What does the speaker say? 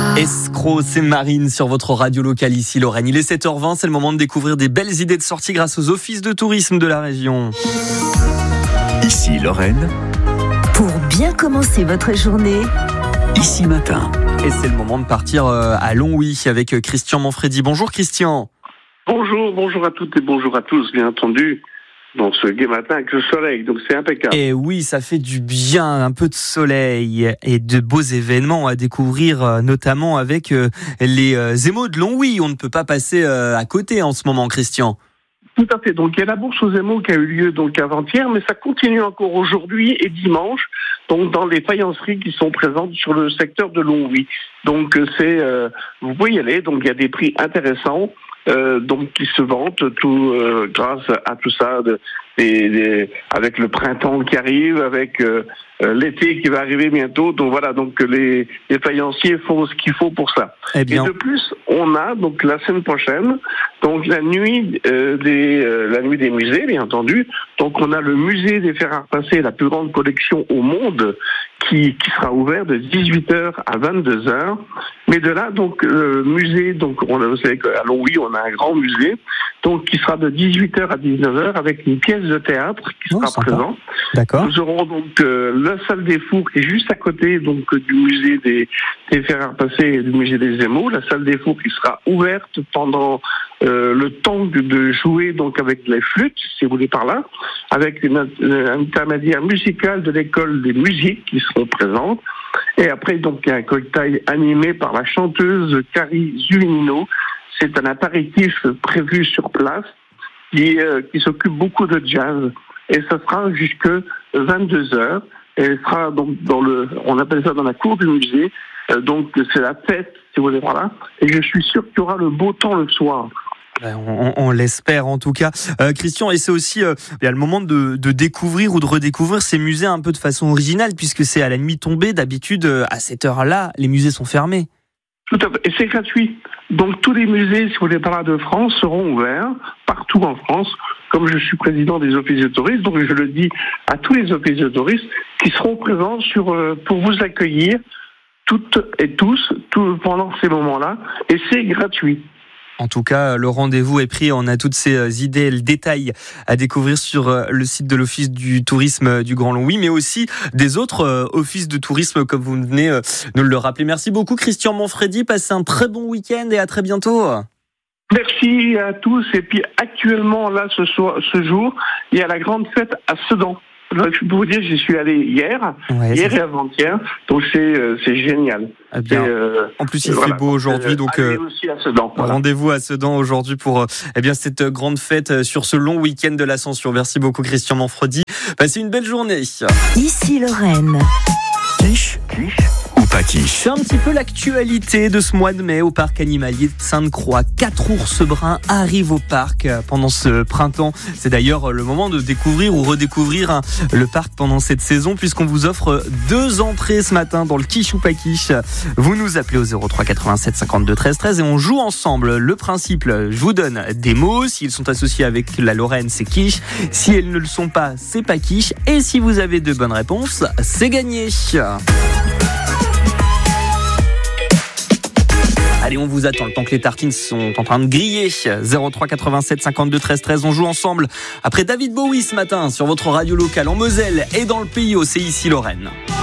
Escroc, c'est Marine sur votre radio locale ici Lorraine. Il est 7h20, c'est le moment de découvrir des belles idées de sortie grâce aux offices de tourisme de la région. Ici Lorraine. Pour bien commencer votre journée, Ici Matin. Et c'est le moment de partir à Longwy avec Christian Manfredi. Bonjour Christian. Bonjour à toutes et bonjour à tous, bien entendu. Dans ce gai matin avec le soleil, donc c'est impeccable. Et oui, ça fait du bien, un peu de soleil et de beaux événements à découvrir, notamment avec les émaux de Longwy. On ne peut pas passer à côté en ce moment, Christian. Tout à fait. Donc il y a la bourse aux émaux qui a eu lieu donc avant-hier, mais ça continue encore aujourd'hui et dimanche. Donc dans les faïenceries qui sont présentes sur le secteur de Longwy. Donc vous pouvez y aller. Donc il y a des prix intéressants. Donc qui se vantent tout grâce à tout ça, avec le printemps qui arrive, avec l'été qui va arriver bientôt. Donc voilà, donc les faïenciers font ce qu'il faut pour ça. Eh bien. Et de plus, on a donc la semaine prochaine, donc la nuit des musées, bien entendu. Donc on a le musée des fer à repasser, la plus grande collection au monde, qui sera ouvert de 18h à 22h. Mais de là, donc, le musée, donc, vous savez qu'à Longwy, on a un grand musée, donc, qui sera de 18h à 19h avec une pièce de théâtre qui sera présente. D'accord. Nous aurons donc la salle des fours qui est juste à côté, donc, du musée des fers à repasser et du musée des émaux. La salle des fours qui sera ouverte pendant le temps de jouer, donc, avec les flûtes, si vous voulez par là, avec un intermédiaire musical de l'école des musiques qui seront présentes. Et après, donc, il y a un cocktail animé par la chanteuse Carrie Zulinino. C'est un apéritif prévu sur place qui s'occupe beaucoup de jazz. Et ça sera jusque 22h. Et elle sera donc on appelle ça dans la cour du musée. Donc, c'est la fête, si vous voulez, voilà. Et je suis sûr qu'il y aura le beau temps le soir. On l'espère en tout cas. Christian, et c'est aussi il y a le moment de découvrir ou de redécouvrir ces musées un peu de façon originale, puisque c'est à la nuit tombée. D'habitude, à cette heure-là, les musées sont fermés. Tout à fait. Et c'est gratuit. Donc tous les musées, si vous voulez, par là de France, seront ouverts partout en France. Comme je suis président des offices de tourisme, donc je le dis à tous les offices de tourisme qui seront présents pour vous accueillir toutes et tous pendant ces moments-là. Et c'est gratuit. En tout cas, le rendez-vous est pris. On a toutes ces idées, le détail à découvrir sur le site de l'Office du tourisme du Grand Longwy, mais aussi des autres offices de tourisme, comme vous venez de le rappeler. Merci beaucoup, Christian Manfredi. Passez un très bon week-end et à très bientôt. Merci à tous. Et puis, actuellement, là, ce jour, il y a la grande fête à Sedan. Je peux vous dire, j'y suis allé hier et avant-hier, donc c'est génial. Eh bien, en plus, il fait beau aujourd'hui, donc aussi à Sedan, voilà. Rendez-vous à Sedan aujourd'hui pour cette grande fête sur ce long week-end de l'Ascension. Merci beaucoup, Christian Manfredi. Passez une belle journée. ici Lorraine. Quiche ou pas quiche? C'est un petit peu l'actualité de ce mois de mai au parc animalier de Sainte-Croix. 4 ours bruns arrivent au parc pendant ce printemps. C'est d'ailleurs le moment de découvrir ou redécouvrir le parc pendant cette saison, puisqu'on vous offre 2 entrées ce matin dans le quiche ou pas quiche. Vous nous appelez au 03 87 52 13 13 et on joue ensemble. Le principe, je vous donne des mots. S'ils sont associés avec la Lorraine, c'est quiche. Si elles ne le sont pas, c'est pas quiche. Et si vous avez de bonnes réponses, c'est gagné. Allez, on vous attend le temps que les tartines sont en train de griller. 03 87 52 13 13. On joue ensemble après David Bowie ce matin sur votre radio locale en Moselle et dans le pays, c'est ici Lorraine.